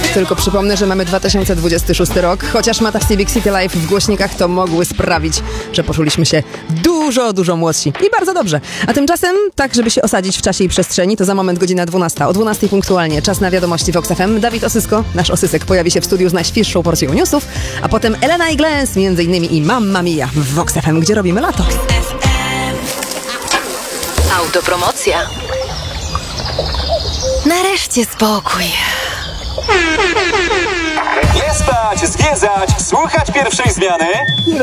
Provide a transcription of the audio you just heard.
Tylko przypomnę, że mamy 2026 rok, chociaż Mata w Civic City Live w głośnikach to mogły sprawić, że poczuliśmy się dużo młodsi. I bardzo dobrze. A tymczasem, tak żeby się osadzić w czasie i przestrzeni, to za moment godzina 12. O 12 punktualnie czas na wiadomości Vox FM. Dawid Osysko, nasz Osysek, pojawi się w studiu z najświeższą porcją newsów, a potem Elena i Glens, między innymi i Mamma Mia w Vox FM, gdzie robimy lato. Autopromocja. Nareszcie spokój. Nie spać, zwiedzać, słuchać pierwszej zmiany.